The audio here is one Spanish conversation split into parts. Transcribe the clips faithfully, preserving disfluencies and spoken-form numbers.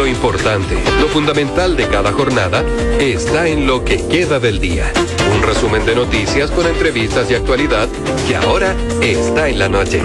importante, lo fundamental de cada jornada, está en lo que queda del día. Un resumen de noticias con entrevistas y actualidad que ahora está en la noche.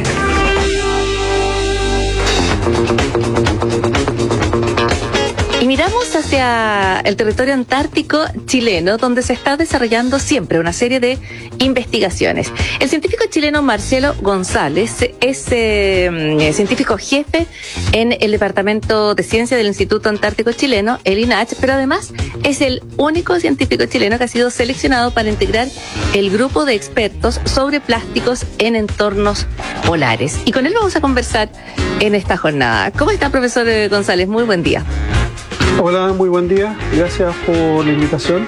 Y miramos hacia el territorio antártico chileno, donde se está desarrollando siempre una serie de investigaciones. El científico chileno Marcelo González es eh, científico jefe en el Departamento de Ciencia del Instituto Antártico Chileno, el I N A H, pero además es el único científico chileno que ha sido seleccionado para integrar el grupo de expertos sobre plásticos en entornos polares. Y con él vamos a conversar en esta jornada. ¿Cómo está, profesor González? Muy buen día. Hola, muy buen día. Gracias por la invitación.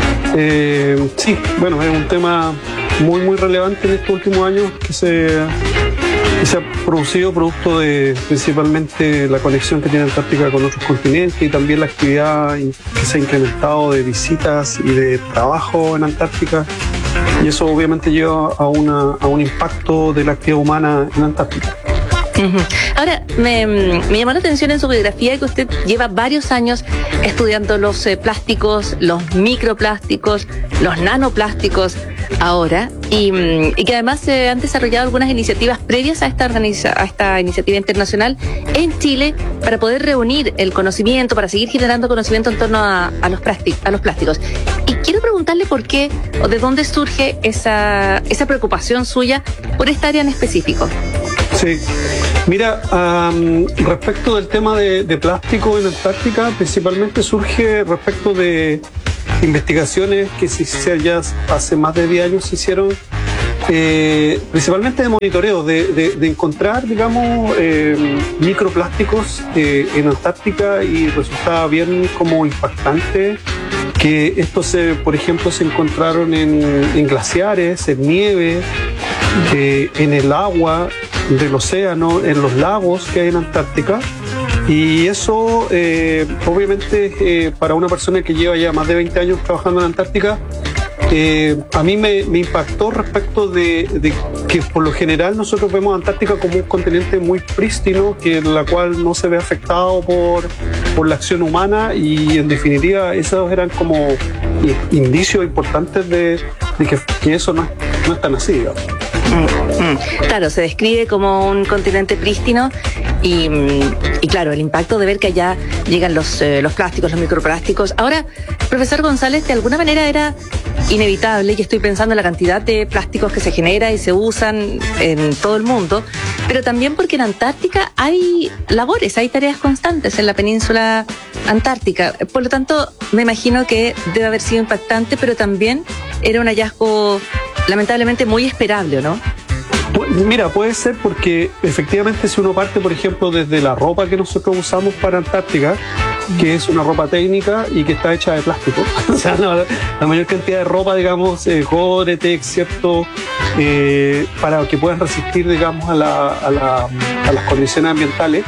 Eh, sí, bueno, es un tema muy, muy relevante en estos últimos años que se, que se ha producido producto de principalmente la conexión que tiene Antártica con otros continentes y también la actividad que se ha incrementado de visitas y de trabajo en Antártica. Y eso obviamente lleva a, una, a un impacto de la actividad humana en Antártica. Ahora, me, me llamó la atención en su biografía que usted lleva varios años estudiando los eh, plásticos, los microplásticos, los nanoplásticos ahora, y, y que además se eh, han desarrollado algunas iniciativas previas a esta, organiza, a esta iniciativa internacional en Chile para poder reunir el conocimiento, para seguir generando conocimiento en torno a, a, los, a los plásticos. Y quiero preguntarle por qué o de dónde surge esa, esa preocupación suya por esta área en específico. Sí, mira, um, respecto del tema de, de plástico en Antártica, principalmente surge respecto de investigaciones que se hicieron ya hace más de diez años, se hicieron eh, principalmente de monitoreo, de, de, de encontrar, digamos, eh, microplásticos eh, en Antártica, y resultaba bien como impactante que estos, se, por ejemplo, se encontraron en, en glaciares, en nieve, eh, en el agua del océano, en los lagos que hay en Antártica. Y eso, eh, obviamente, eh, para una persona que lleva ya más de veinte años trabajando en Antártica, eh, a mí me, me impactó respecto de, de que por lo general nosotros vemos a Antártica como un continente muy prístino, que en la cual no se ve afectado por, por la acción humana, y en definitiva esos eran como indicios importantes de, de que, que eso no, no es tan así, digamos. Claro, se describe como un continente prístino y, y claro, el impacto de ver que allá llegan los, eh, los plásticos, los microplásticos. Ahora, profesor González, de alguna manera era inevitable, y estoy pensando en la cantidad de plásticos que se genera y se usan en todo el mundo, pero también porque en Antártica hay labores, hay tareas constantes en la península antártica. Por lo tanto, me imagino que debe haber sido impactante, pero también era un hallazgo lamentablemente muy esperable, ¿no? Mira, puede ser porque efectivamente si uno parte, por ejemplo, desde la ropa que nosotros usamos para Antártica, que es una ropa técnica y que está hecha de plástico, o sea, la, la mayor cantidad de ropa, digamos, eh, Gore-Tex, ¿cierto? Eh, para que puedan resistir, digamos, a, la, a, la, a las condiciones ambientales.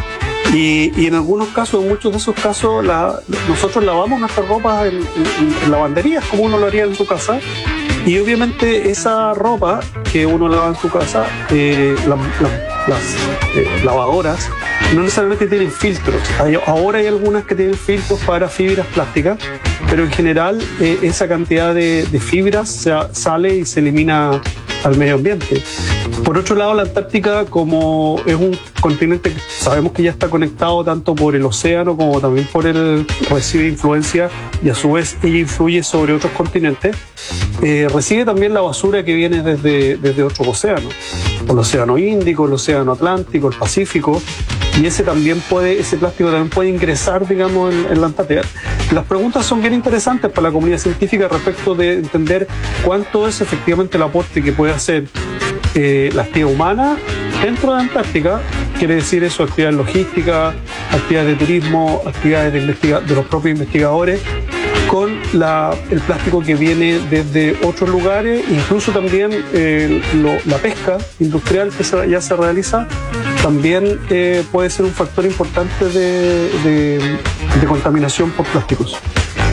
Y, y en algunos casos, en muchos de esos casos, la, nosotros lavamos nuestras ropas en, en, en lavanderías, como uno lo haría en su casa. Y obviamente esa ropa que uno lava en su casa, eh, la, la, las eh, lavadoras no necesariamente tienen filtros. Hay, ahora hay algunas que tienen filtros para fibras plásticas, pero en general eh, esa cantidad de, de fibras se, sale y se elimina al medio ambiente. Por otro lado, la Antártica, como es un continente que sabemos que ya está conectado tanto por el océano como también por el recibe influencia, y a su vez ella influye sobre otros continentes, eh, recibe también la basura que viene desde, desde otros océanos, el océano Índico, el océano Atlántico, el Pacífico, y ese también puede, ese plástico también puede ingresar, digamos, en, en la Antártida. Las preguntas son bien interesantes para la comunidad científica respecto de entender cuánto es efectivamente el aporte que puede hacer eh, la actividad humana dentro de Antártica. Quiere decir eso, actividades logísticas, actividades de turismo, actividades de, investiga de los propios investigadores, con la, el plástico que viene desde otros lugares, incluso también eh, lo, la pesca industrial que se, ya se realiza, también eh, puede ser un factor importante de, de, de contaminación por plásticos.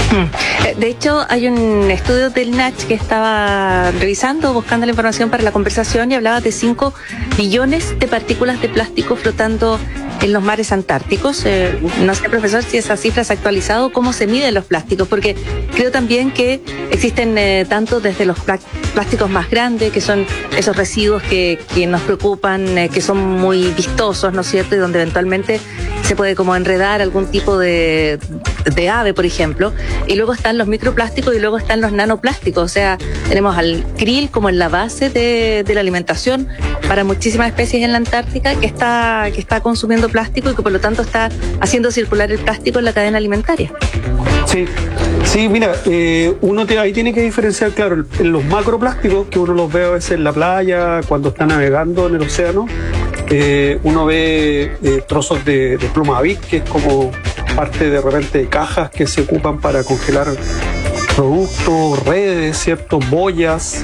De hecho, hay un estudio del N A C H que estaba revisando, buscando la información para la conversación y hablaba de cinco billones de partículas de plástico flotando en los mares antárticos. Eh, no sé, profesor, si esa cifra se ha actualizado, cómo se miden los plásticos, porque creo también que existen eh, tanto desde los plásticos más grandes, que son esos residuos que, que nos preocupan, eh, que son muy vistosos, ¿no es cierto?, y donde eventualmente se puede como enredar algún tipo de, de ave, por ejemplo, y luego están los microplásticos y luego están los nanoplásticos. O sea, tenemos al krill como en la base de, de la alimentación para muchísimas especies en la Antártica que está, que está consumiendo plástico y que por lo tanto está haciendo circular el plástico en la cadena alimentaria. Sí, sí, mira, eh, uno te, ahí tiene que diferenciar, claro, en los macroplásticos, que uno los ve a veces en la playa, cuando está navegando en el océano, eh, uno ve eh, trozos de, de pluma avis, que es como parte de repente de cajas que se ocupan para congelar productos, redes, cierto, boyas,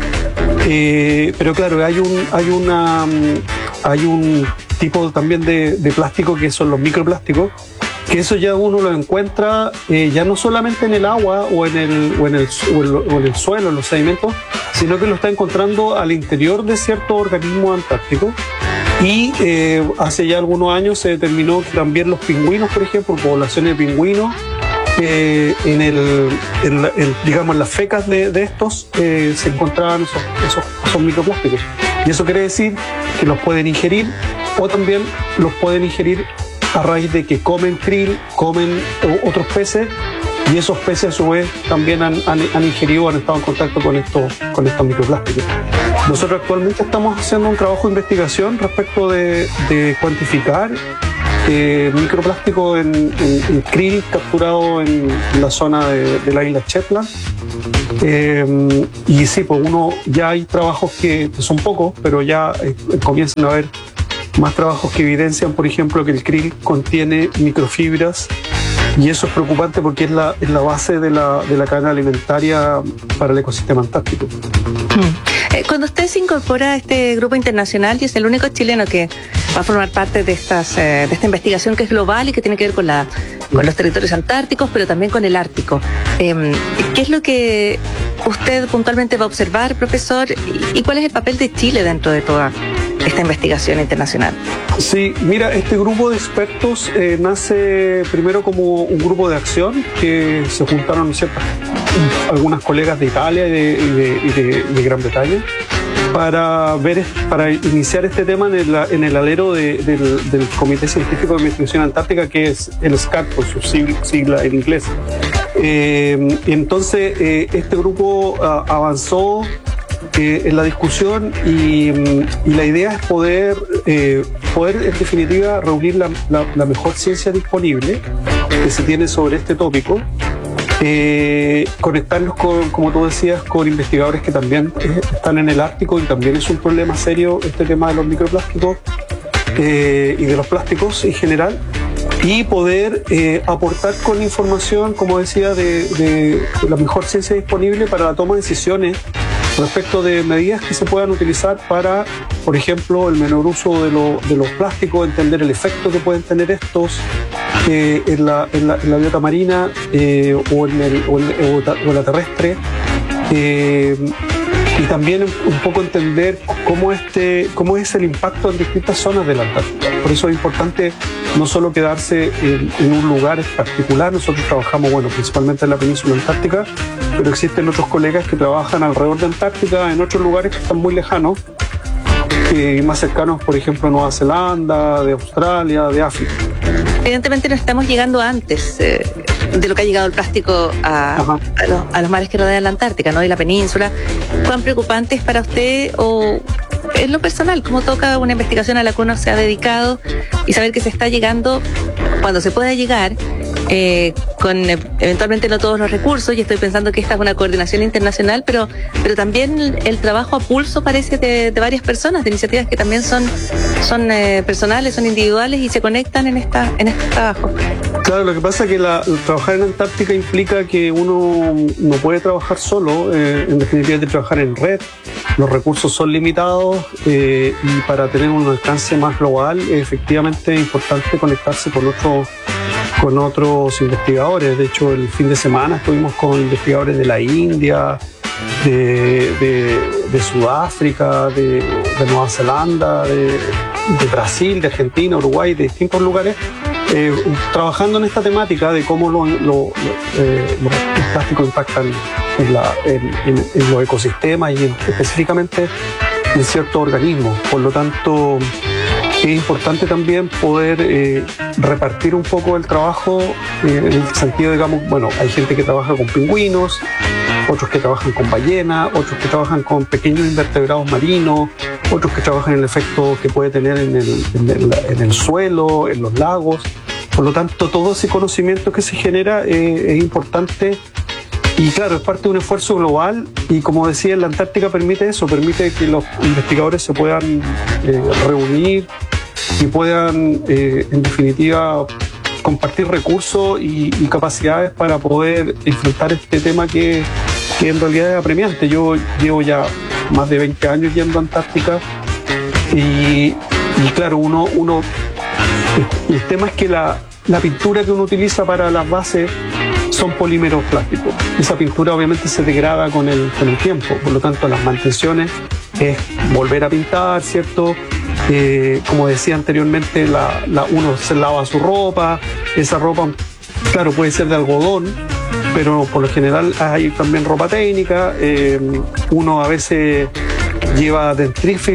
eh, pero claro, hay un, hay una, hay un tipo también de, de plástico que son los microplásticos, que eso ya uno lo encuentra eh, ya no solamente en el agua o en el, o, en el, o, en, o en el suelo, en los sedimentos, sino que lo está encontrando al interior de ciertos organismos antárticos. Y eh, hace ya algunos años se determinó que también los pingüinos, por ejemplo, poblaciones de pingüinos, eh, en, el, en, la, en digamos, en las fecas de, de estos eh, se encontraban esos, esos, esos microplásticos. Y eso quiere decir que los pueden ingerir o también los pueden ingerir a raíz de que comen krill, comen otros peces, y esos peces a su vez también han, han, han ingerido, han estado en contacto con estos, con estos microplásticos. Nosotros actualmente estamos haciendo un trabajo de investigación respecto de, de cuantificar eh, microplástico en, en, en krill capturado en, en la zona de, de la isla Shetland. Eh, y sí, pues uno, ya hay trabajos que son pocos, pero ya eh, comienzan a haber más trabajos que evidencian, por ejemplo, que el krill contiene microfibras, y eso es preocupante porque es la, es la base de la, de la cadena alimentaria para el ecosistema antártico. Cuando usted se incorpora a este grupo internacional y es el único chileno que va a formar parte de, estas, de esta investigación que es global y que tiene que ver con, la, con los territorios antárticos, pero también con el Ártico, ¿qué es lo que usted puntualmente va a observar, profesor? ¿Y cuál es el papel de Chile dentro de toda esta investigación internacional? Sí, mira, este grupo de expertos eh, nace primero como un grupo de acción que se juntaron, ¿no es cierto?, algunas colegas de Italia y de, y de, y de, de Gran Bretaña para ver, para iniciar este tema en el, en el alero de, del, del Comité Científico de Investigación Antártica, que es el SCAT, por su sigla en inglés. Eh, entonces, eh, este grupo uh, avanzó Eh, en la discusión y, y la idea es poder, eh, poder en definitiva reunir la, la, la mejor ciencia disponible que se tiene sobre este tópico, eh, conectarnos con, como tú decías, con investigadores que también eh, están en el Ártico, y también es un problema serio este tema de los microplásticos eh, y de los plásticos en general, y poder eh, aportar con información, como decía, de, de, de la mejor ciencia disponible para la toma de decisiones respecto de medidas que se puedan utilizar para, por ejemplo, el menor uso de, lo, de los plásticos, entender el efecto que pueden tener estos eh, en, la, en, la, en la biota marina eh, o, en el, o, en, o en la terrestre, eh, y también un poco entender cómo, este, cómo es el impacto en distintas zonas de la Antártica. Por eso es importante no solo quedarse en, en un lugar particular. Nosotros trabajamos, bueno, principalmente en la península antártica, pero existen otros colegas que trabajan alrededor de Antártica, en otros lugares que están muy lejanos, eh, más cercanos, por ejemplo, a Nueva Zelanda, de Australia, de África. Evidentemente no estamos llegando antes eh, de lo que ha llegado el plástico a, a, los, a los mares que rodean la Antártica, ¿no?, y la península. ¿Cuán preocupante es para usted, o en lo personal, cómo toca una investigación a la que uno se ha dedicado y saber que se está llegando, cuando se pueda llegar, eh, con eh, eventualmente no todos los recursos? Y estoy pensando que esta es una coordinación internacional, pero, pero también el, el trabajo a pulso parece de, de varias personas, de iniciativas que también son, son eh, personales, son individuales y se conectan en, esta, en este trabajo. Claro, lo que pasa es que la, trabajar en Antártica implica que uno no puede trabajar solo, eh, en definitiva hay que trabajar en red, los recursos son limitados, eh, y para tener un alcance más global, efectivamente es importante conectarse con otros con otros investigadores. De hecho, el fin de semana estuvimos con investigadores de la India, de, de, de Sudáfrica, de, de Nueva Zelanda, de, de Brasil, de Argentina, Uruguay, de distintos lugares, eh, trabajando en esta temática de cómo lo, lo, lo, eh, los plásticos impactan en, la, en, en, en los ecosistemas y en, específicamente en ciertos organismos. Por lo tanto, es importante también poder eh, repartir un poco el trabajo eh, en el sentido, digamos, bueno, hay gente que trabaja con pingüinos, otros que trabajan con ballenas, otros que trabajan con pequeños invertebrados marinos, otros que trabajan en el efecto que puede tener en el, en el, en el suelo, en los lagos. Por lo tanto, todo ese conocimiento que se genera eh, es importante. Y claro, es parte de un esfuerzo global y, como decía, la Antártica permite eso, permite que los investigadores se puedan eh, reunir y puedan, eh, en definitiva, compartir recursos y, y capacidades para poder enfrentar este tema que, que en realidad es apremiante. Yo llevo ya más de veinte años yendo a Antártica y, y claro, uno, uno el tema es que la, la pintura que uno utiliza para las bases son polímeros plásticos. Esa pintura obviamente se degrada con el, con el tiempo, por lo tanto las mantenciones es volver a pintar, ¿cierto? Eh, como decía anteriormente, la, la, uno se lava su ropa, esa ropa, claro, puede ser de algodón, pero por lo general hay también ropa técnica, eh, uno a veces lleva dentífrico